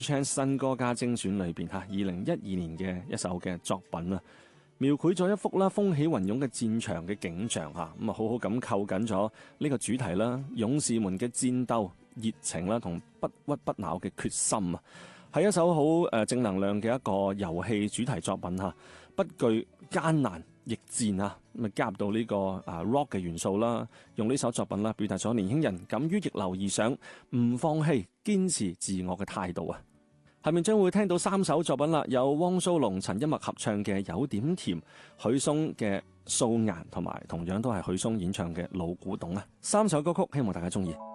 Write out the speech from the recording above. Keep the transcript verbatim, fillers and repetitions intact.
Chance 新歌加精選裏邊嚇，二零一二年嘅一首嘅作品啊，描繪咗一幅啦風起雲湧嘅戰場嘅景象嚇，咁啊好好咁扣緊咗呢個主題啦，勇士們嘅戰鬥熱情啦同不屈不撓嘅決心啊，係一首好誒正能量嘅一個遊戲主題作品嚇，不懼艱難逆戰啊，咁啊加入到呢個啊 rock 嘅元素啦，用呢首作品啦表達咗年輕人敢於逆流而上、唔放棄、堅持自我嘅態度啊！下面將會聽到三首作品啦，有汪蘇泷、陳一脈合唱嘅《有點甜》，許嵩嘅《素顏》，同埋同樣都係許嵩演唱嘅《老古董》啊！三首歌曲，希望大家中意。